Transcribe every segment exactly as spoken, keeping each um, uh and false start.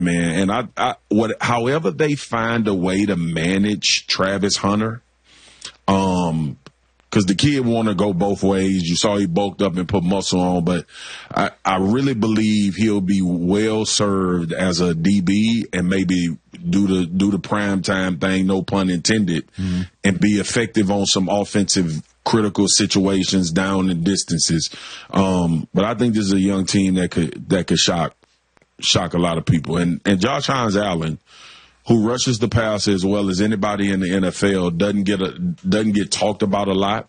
man. And I, I, what, however they find a way to manage Travis Hunter, um, because the kid want to go both ways. You saw he bulked up and put muscle on, but I, I really believe he'll be well served as a D B and maybe do the do the prime time thing, no pun intended, mm-hmm. and be effective on some offensive critical situations down in distances. Um, but I think this is a young team that could that could shock shock a lot of people. And and Josh Hines Allen, who rushes the passer as well as anybody in the N F L, doesn't get a doesn't get talked about a lot.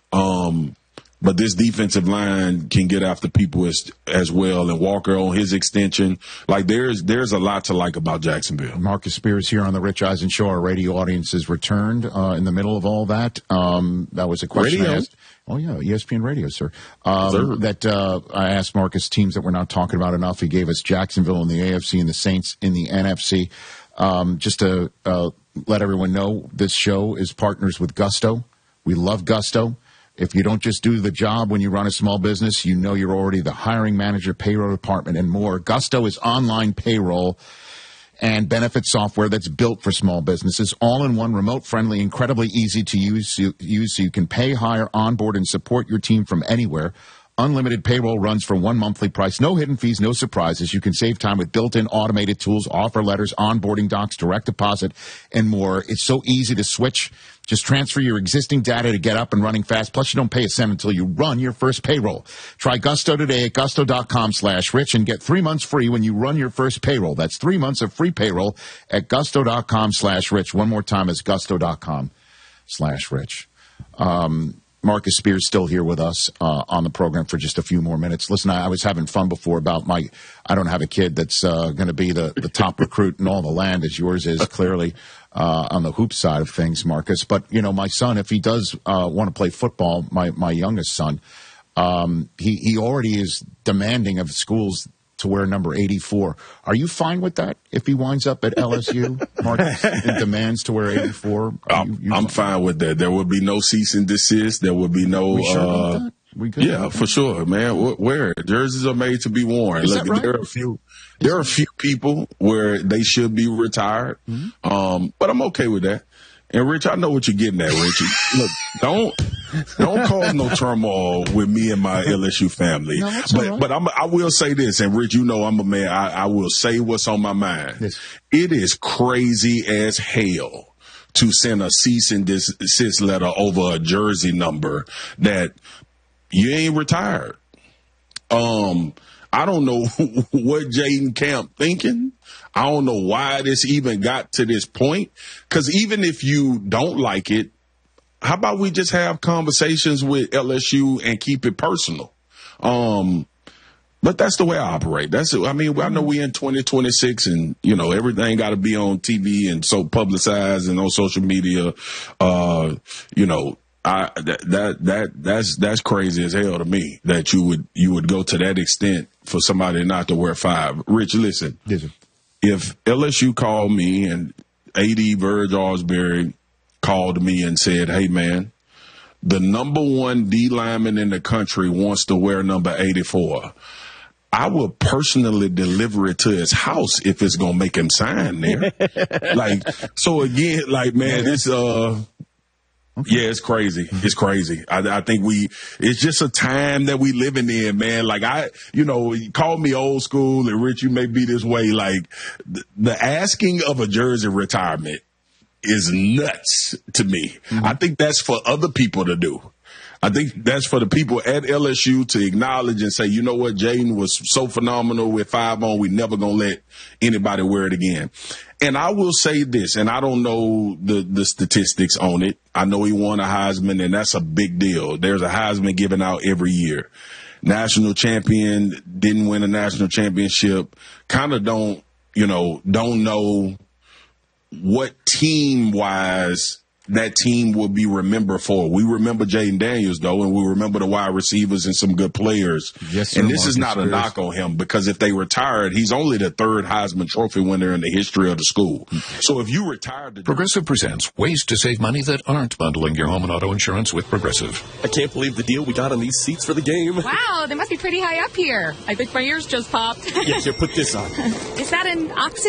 Um, but this defensive line can get after people as as well. And Walker on his extension, like there's there's a lot to like about Jacksonville. Marcus Spears here on the Rich Eisen Show. Our radio audience has returned uh, in the middle of all that. Um, that was a question radio. I asked. Oh, yeah, E S P N Radio, sir. Um, that uh, I asked Marcus teams that we're not talking about enough. He gave us Jacksonville in the A F C and the Saints in the N F C. Um, just to uh, let everyone know, this show is partners with Gusto. We love Gusto. If you don't just do the job when you run a small business, you know you're already the hiring manager, payroll department, and more. Gusto is online payroll and benefit software that's built for small businesses, all in one, remote friendly, incredibly easy to use, use so you can pay, hire, onboard, and support your team from anywhere. Unlimited payroll runs for one monthly price. No hidden fees, no surprises. You can save time with built-in automated tools, offer letters, onboarding docs, direct deposit, and more. It's so easy to switch. Just transfer your existing data to get up and running fast. Plus, you don't pay a cent until you run your first payroll. Try Gusto today at gusto.com slash rich and get three months free when you run your first payroll. That's three months of free payroll at gusto.com slash rich. One more time, it's gusto.com slash rich. Um, Marcus Spears still here with us uh, on the program for just a few more minutes. Listen, I, I was having fun before about my – I don't have a kid that's uh, going to be the, the top recruit in all the land, as yours is clearly uh, on the hoop side of things, Marcus. But, you know, my son, if he does uh, want to play football, my, my youngest son, um, he, he already is demanding of schools – to wear number eighty-four. Are you fine with that if he winds up at L S U, Marcus, and demands to wear eighty-four? I'm, you, you I'm fine with that. There will be no cease and desist. There will be no... We sure uh, about that? We good yeah, for sure, man. Wear it. Jerseys are made to be worn. Is Look, that right? there are a few... There are a few people where they should be retired, mm-hmm. um, but I'm okay with that. And, Rich, I know what you're getting at, Richie. Look, don't don't cause no turmoil with me and my L S U family. No, that's but all right. but I'm, I will say this, and, Rich, you know I'm a man. I, I will say what's on my mind. Yes. It is crazy as hell to send a cease and desist letter over a jersey number that you ain't retired. Um, I don't know what Jaden Camp thinking. I don't know why this even got to this point. Because even if you don't like it, how about we just have conversations with L S U and keep it personal? Um, but that's the way I operate. That's I mean, I know we in twenty twenty-six and, you know, everything got to be on T V and so publicized and on social media. Uh, you know, I that, that that that's that's crazy as hell to me that you would you would go to that extent for somebody not to wear five. Rich, listen. Yes, sir. If L S U called me and A D Verge Osbury called me and said, hey, man, the number one D lineman in the country wants to wear number eighty-four, I will personally deliver it to his house if it's going to make him sign there. Like, so again, like, man, it's, uh, Okay. Yeah, it's crazy. It's crazy. I, I think we, it's just a time that we living in, man. Like I, you know, you call me old school and Rich, you may be this way. Like the, the asking of a jersey retirement is nuts to me. Mm-hmm. I think that's for other people to do. I think that's for the people at L S U to acknowledge and say, you know what, Jaden was so phenomenal with five on, we never going to let anybody wear it again. And I will say this, and I don't know the, the statistics on it. I know he won a Heisman, and that's a big deal. There's a Heisman given out every year. National champion, didn't win a national championship, kind of don't, you know, don't know what team-wise that team will be remembered for. We remember Jaden Daniels, though, and we remember the wide receivers and some good players. Yes, sir, and this Marcus is not Spears. a knock on him, because if they retired, he's only the third Heisman Trophy winner in the history of the school. So if you retired... To Progressive presents ways to save money that aren't bundling your home and auto insurance with Progressive. I can't believe the deal we got on these seats for the game. Wow, they must be pretty high up here. I think my ears just popped. Yeah, here, put this on. Is that an oxygen?